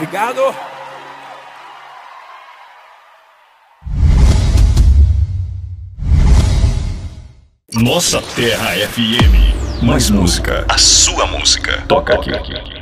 Obrigado. Nossa Terra FM. Mais música. A sua música. Toca aqui.